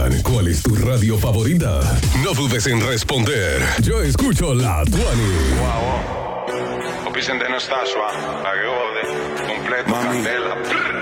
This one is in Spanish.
preguntan cuál es tu radio favorita, no dudes en responder. Yo escucho La Tuani. Wow. Vicente Anastasio, la que jode, completo, candela.